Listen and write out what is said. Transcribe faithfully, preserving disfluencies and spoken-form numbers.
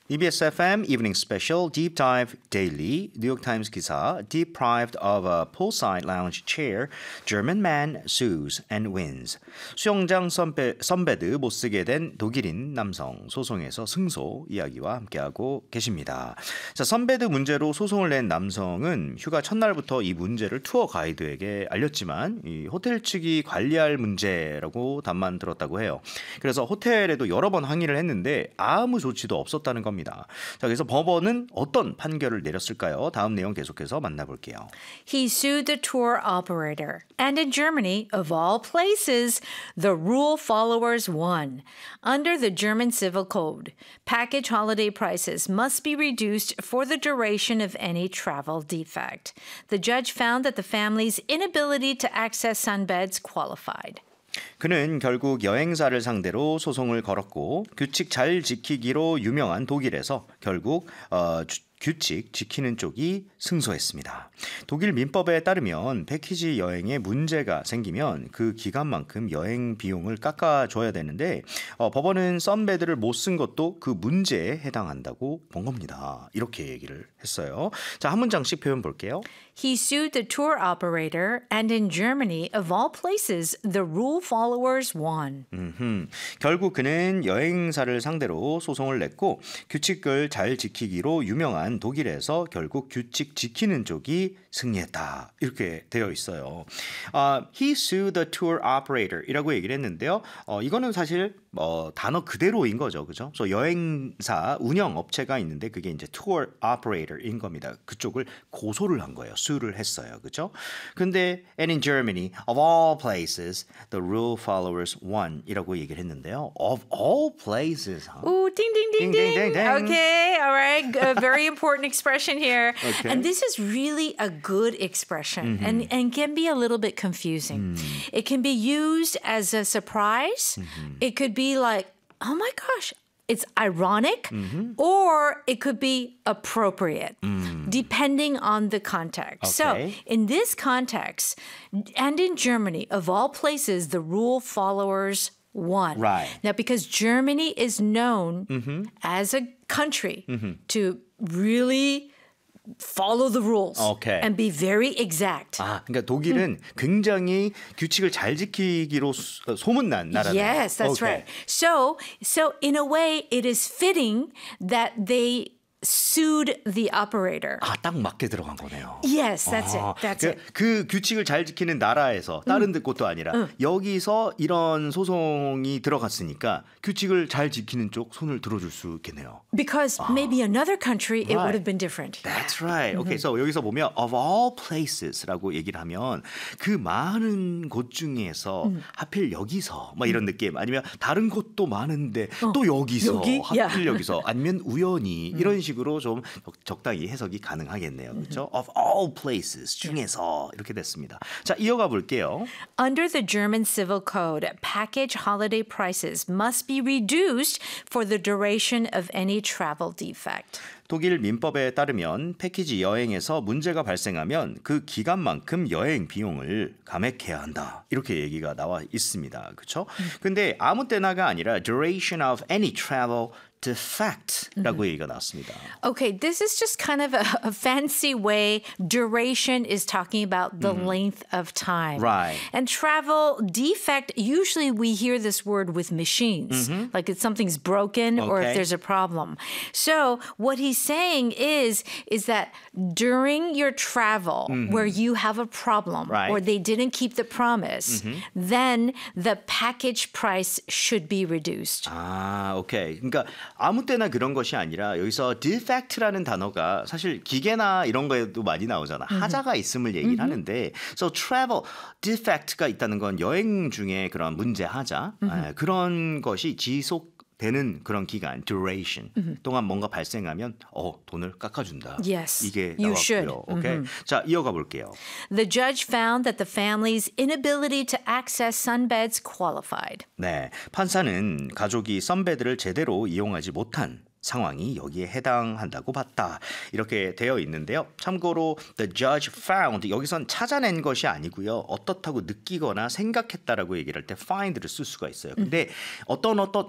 이비에스 에프엠 Evening Special Deep Dive Daily 뉴욕타임스 기사 Deprived of a poolside lounge chair, German man sues and wins. 수영장 선배, 선베드 못 쓰게 된 독일인 남성 소송에서 승소 이야기와 함께하고 계십니다. 자, 선베드 문제로 소송을 낸 남성은 휴가 첫날부터 이 문제를 투어 가이드에게 알렸지만 이 호텔 측이 관리할 문제라고 답만 들었다고 해요. 그래서 호텔에도 여러 번 항의를 했는데 아무 조치도 없었다는 겁니다. 자, 그래서 법원은 어떤 판결을 내렸을까요? 다음 내용 계속해서 만나볼게요. He sued the tour operator. And in Germany, of all places, the rule followers won. Under the German Civil Code, package holiday prices must be reduced for the duration of any travel defect. The judge found that the family's inability to access sunbeds qualified. 그는 결국 여행사를 상대로 소송을 걸었고 규칙 잘 지키기로 유명한 독일에서 결국 어, 주, 규칙 지키는 쪽이 승소했습니다. 독일 민법에 따르면 패키지 여행에 문제가 생기면 그 기간만큼 여행 비용을 깎아줘야 되는데 어, 법원은 썬베드를 못 쓴 것도 그 문제에 해당한다고 본 겁니다. 이렇게 얘기를 했어요. 자, 한 문장씩 표현 볼게요. He sued the tour operator, and in Germany, of all places, the rule followers won. 음흠. 결국 그는 여행사를 상대로 소송을 냈고 규칙을 잘 지키기로 유명한 독일에서 결국 규칙 지키는 쪽이 승리했다. 이렇게 되어 있어요. Uh, he sued the tour operator 이라고 얘기를 했는데요. 어, 이거는 사실 어, 단어 그대로인 거죠. 그죠? 그래서 여행사 운영 업체가 있는데 그게 이제 tour operator인 겁니다. 그쪽을 고소를 한 거예요. 수를 했어요. 그죠? 근데 and in Germany, of all places, the rule followers won 이라고 얘기를 했는데요. Of all places. Huh? Ooh, ding, ding, ding, ding. ding, ding, ding. Okay, all right. A very important expression here. Okay. And this is really a good expression mm-hmm. and, and can be a little bit confusing. Mm. It can be used as a surprise. Mm-hmm. It could be like, oh my gosh, it's ironic, mm-hmm. or it could be appropriate, mm. depending on the context. Okay. So in this context, and in Germany, of all places, the rule followers won. Right. Now, because Germany is known mm-hmm. as a country mm-hmm. to really follow the rules okay. and be very exact. 아, 그러니까 독일은 음. 굉장히 규칙을 잘 지키기로 소, 소문난 나라다. Yes, that's okay. right. So, so in a way, it is fitting that they sued the operator. 아, 딱 맞게 들어간 거네요. Yes, that's 아, it. That's 그, it. 그 규칙을 잘 지키는 나라에서 다른 음. 곳도 아니라 음. 여기서 이런 소송이 들어갔으니까 규칙을 잘 지키는 쪽 손을 들어줄 수 있겠네요. Because 아. maybe another country it right. would have been different. That's right. Okay, so 여기서 보면 of all places라고 얘기를 하면 그 많은 곳 중에서 음. 하필 여기서 막 이런 느낌 아니면 다른 곳도 많은데 어. 또 여기서 여기? 하필 yeah. 여기서 아니면 우연히 음. 이런 식으로 식으로 좀 적당히 해석이 가능하겠네요. 그렇죠? Of all places 중에서 이렇게 됐습니다. 자, 이어가 볼게요. Under the German Civil Code, package holiday prices must be reduced for the duration of any travel defect. 독일 민법에 따르면 패키지 여행에서 문제가 발생하면 그 기간만큼 여행 비용을 감액해야 한다. 이렇게 얘기가 나와 있습니다. 그렇죠? 근데 아무 때나가 아니라 duration of any travel defect라고 mm-hmm. 얘기가 나왔습니다. Okay, this is just kind of a, a fancy way. Duration is talking about the mm-hmm. length of time. Right. And travel defect, usually we hear this word with machines, mm-hmm. like if something's broken okay. or if there's a problem. So what he's saying is, is that during your travel mm-hmm. where you have a problem right. or they didn't keep the promise, mm-hmm. then the package price should be reduced. 아, 오케이. 그러니까 아무 때나 그런 것이 아니라 여기서 defect라는 단어가 사실 기계나 이런 거에도 많이 나오잖아. mm-hmm. 하자가 있음을 얘기를 mm-hmm. 하는데 so travel defect가 있다는 건 여행 중에 그런 문제 하자 mm-hmm. 에, 그런 것이 지속 되는 그런 기간, duration mm-hmm. 동안 뭔가 발생하면 어 돈을 깎아준다. Yes, 이게 you 나왔고요. should. 오케이. Mm-hmm. 자, 이어가 볼게요. The judge found that the family's inability to access sunbeds qualified. 네, 판사는 가족이 선베드를 제대로 이용하지 못한 상황이 여기에 해당한다고 봤다. 이렇게 되어 있는데요. 참고로 the judge found 여기선 찾아낸 것이 아니고요. 어떻다고 느끼거나 생각했다라고 얘기를 할 때 find를 쓸 수가 있어요. 근데 어떤 어떤